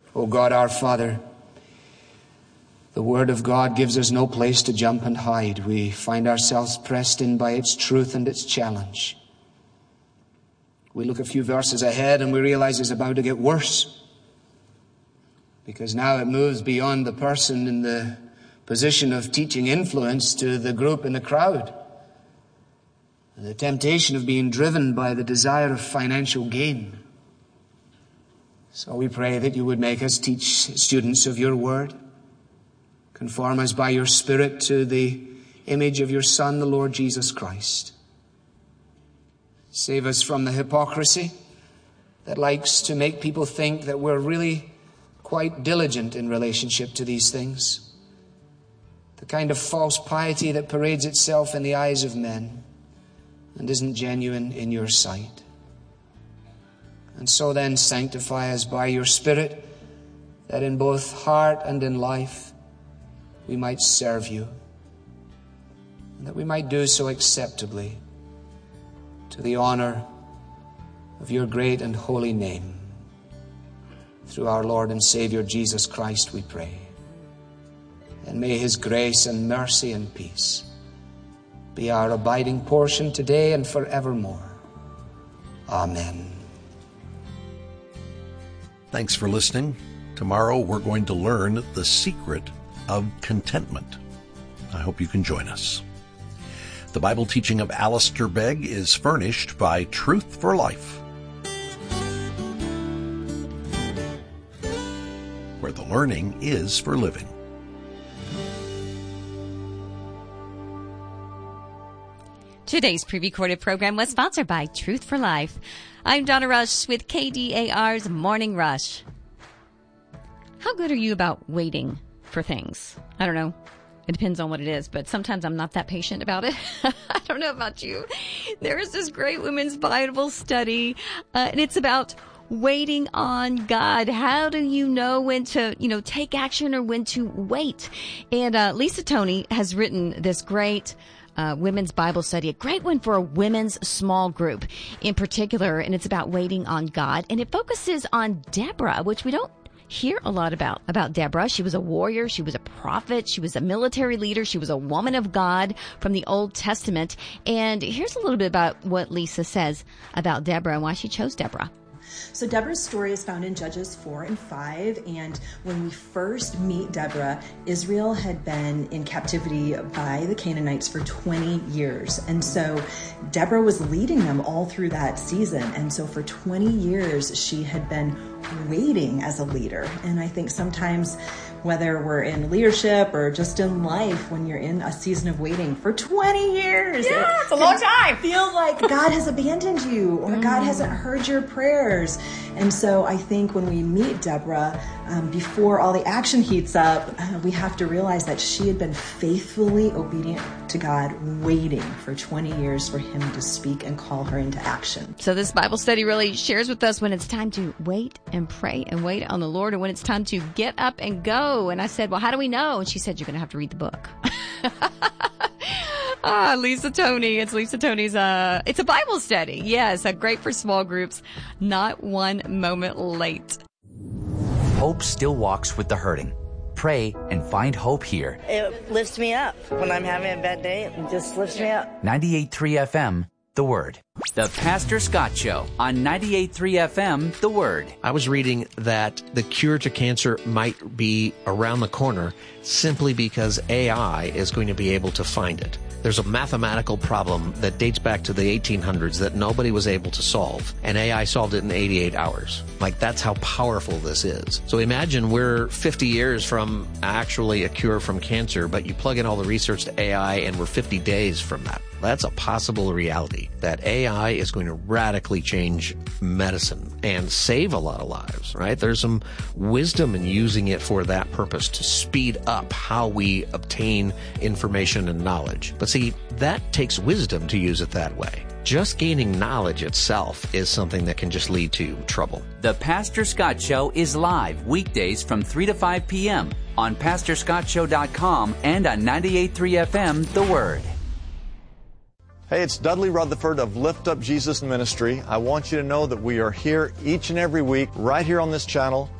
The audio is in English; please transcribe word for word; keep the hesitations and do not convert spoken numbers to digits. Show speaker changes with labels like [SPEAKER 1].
[SPEAKER 1] O God our Father, the Word of God gives us no place to jump and hide. We find ourselves pressed in by its truth and its challenge. We look a few verses ahead and we realize it's about to get worse, because now it moves beyond the person in the position of teaching influence to the group in the crowd. And the temptation of being driven by the desire of financial gain. So we pray that you would make us teach students of your word. Conform us by your Spirit to the image of your Son, the Lord Jesus Christ. Save us from the hypocrisy that likes to make people think that we're really quite diligent in relationship to these things. The kind of false piety that parades itself in the eyes of men and isn't genuine in your sight. And so then sanctify us by your Spirit, that in both heart and in life we might serve you, and that we might do so acceptably to the honor of your great and holy name. Through our Lord and Savior Jesus Christ we pray. And may his grace and mercy and peace be our abiding portion today and forevermore. Amen.
[SPEAKER 2] Thanks for listening. Tomorrow we're going to learn the secret of contentment. I hope you can join us. The Bible teaching of Alistair Begg is furnished by Truth for Life, where the learning is for living.
[SPEAKER 3] Today's pre-recorded program was sponsored by Truth for Life. I'm Donna Rush with K D A R's Morning Rush. How good are you about waiting for things? I don't know. It depends on what it is, but sometimes I'm not that patient about it. I don't know about you. There is this great women's Bible study, uh, and it's about waiting on God. How do you know when to, you know, take action or when to wait? And uh, Lisa Tony has written this great uh, women's Bible study, a great one for a women's small group in particular, and it's about waiting on God. And it focuses on Deborah, which we don't hear a lot about, about Deborah. She was a warrior. She was a prophet. She was a military leader. She was a woman of God from the Old Testament. And here's a little bit about what Lisa says about Deborah and why she chose Deborah.
[SPEAKER 4] So Deborah's story is found in Judges four and five, and when we first meet Deborah, Israel had been in captivity by the Canaanites for twenty years, and so Deborah was leading them all through that season, and so for twenty years she had been waiting as a leader. And I think sometimes, whether we're in leadership or just in life, when you're in a season of waiting for twenty years,
[SPEAKER 3] yeah, it it's a long time.
[SPEAKER 4] Feel like God has abandoned you or mm. God hasn't heard your prayers. And so I think when we meet Deborah, um, before all the action heats up, uh, we have to realize that she had been faithfully obedient to God, waiting for twenty years for him to speak and call her into action.
[SPEAKER 3] So this Bible study really shares with us when it's time to wait and pray and wait on the Lord, and when it's time to get up and go. And I said, well, how do we know? And she said, you're going to have to read the book. Ah, Lisa Tony. It's Lisa Tony's, uh, it's a Bible study. Yes, a great for small groups. Not one moment late.
[SPEAKER 5] Hope still walks with the hurting. Pray and find hope here.
[SPEAKER 6] It lifts me up. When I'm having a bad day, it just lifts me up.
[SPEAKER 5] ninety-eight point three F M, The Word. The Pastor Scott Show on ninety-eight point three F M, The Word.
[SPEAKER 7] I was reading that the cure to cancer might be around the corner simply because A I is going to be able to find it. There's a mathematical problem that dates back to the eighteen hundreds that nobody was able to solve, and A I solved it in eighty-eight hours. Like, that's how powerful this is. So imagine we're fifty years from actually a cure from cancer, but you plug in all the research to A I and we're fifty days from that. That's a possible reality, that A I is going to radically change medicine and save a lot of lives, right? There's some wisdom in using it for that purpose, to speed up how we obtain information and knowledge. But see, that takes wisdom to use it that way. Just gaining knowledge itself is something that can just lead to trouble.
[SPEAKER 5] The Pastor Scott Show is live weekdays from three to five p.m. on pastor scott show dot com and on ninety-eight point three F M, The Word.
[SPEAKER 8] Hey, it's Dudley Rutherford of Lift Up Jesus Ministry. I want you to know that we are here each and every week right here on this channel.